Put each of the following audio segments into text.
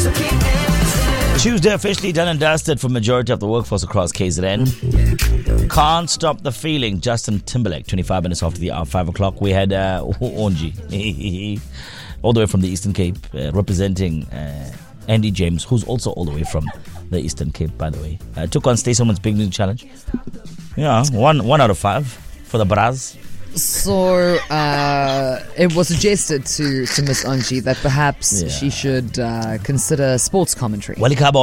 Tuesday officially done and dusted for majority of the workforce across KZN. Can't stop the feeling. Justin Timberlake, 25 minutes after the hour, 5 o'clock. We had Onji, all the way from the Eastern Cape, representing Andy James, who's also all the way from the Eastern Cape, by the way. Took on Stay Someone's Big Music Challenge. Yeah, one out of 5 for the Braz. So it was suggested to Miss Anji that perhaps she should consider sports commentary.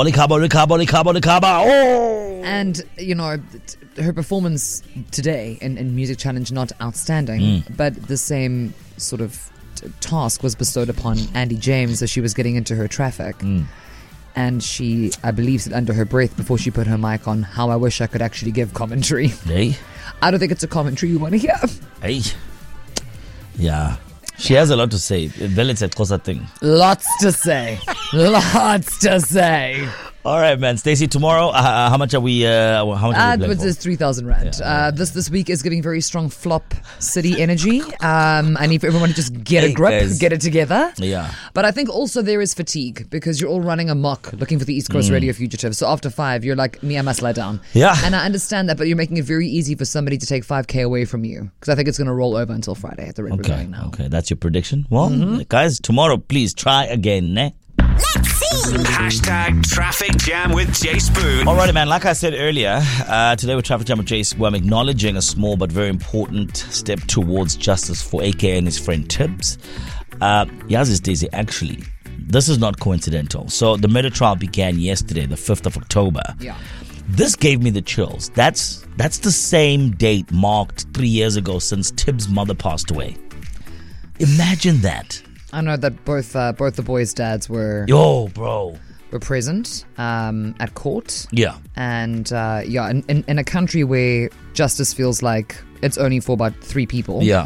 Oh! And, you know, her performance today in Music Challenge, not outstanding, but the same sort of task was bestowed upon Andy James as she was getting into her traffic. And she, I believe, said under her breath before she put her mic on, how I wish I could actually give commentary. Hey. I don't think it's a commentary you want to hear. Hey. Yeah. She has a lot to say. It's a thing. Lots to say. Lots to say. All right, man. Stacey, tomorrow, how much are we? How much are we playing for? It's 3,000 rand. Yeah. This week is giving very strong flop city energy. I need for everyone to just get a grip, get it together. Yeah. But I think also there is fatigue because you're all running amok looking for the East Coast radio fugitives. So after 5, you're like, me, I must lie down. Yeah. And I understand that, but you're making it very easy for somebody to take 5K away from you because I think it's going to roll over until Friday at the rate we're going now. Okay, that's your prediction. Well, guys, tomorrow, please try again, ne? Let's see. Hashtag Traffic Jam with Jay Spoon. Alrighty, man. Like I said earlier, today with Traffic Jam with Jay Spoon, I'm acknowledging a small but very important step towards justice for AK and his friend Tibbs. Yazis Daisy, actually, this is not coincidental. So the murder trial began yesterday, the 5th of October. Yeah. This gave me the chills. That's the same date marked 3 years ago since Tibbs' mother passed away. Imagine that. I know that both the boys' dads were present at court. Yeah. And in a country where justice feels like it's only for about 3 people. Yeah.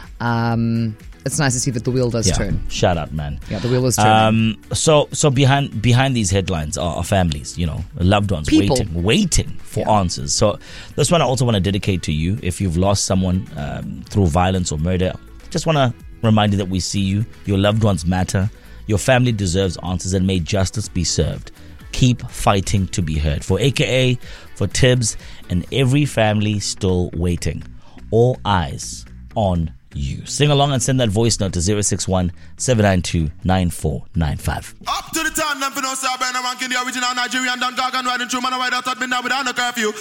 It's nice to see that the wheel does turn. Shout out, man. Yeah, the wheel is turning. So behind these headlines are families, you know, loved ones waiting for answers. So this one I also want to dedicate to you. If you've lost someone through violence or murder, just want to remind you that we see you. Your loved ones matter. Your family deserves answers, and may justice be served. Keep fighting to be heard. For AKA, for Tibbs, and every family still waiting. All eyes on you. Sing along and send that voice note to 061 792 9495. Up to the time, them for no star, Ben, I'm the original Nigerian Don Gargan riding through man, I ride out at midnight without no curfew.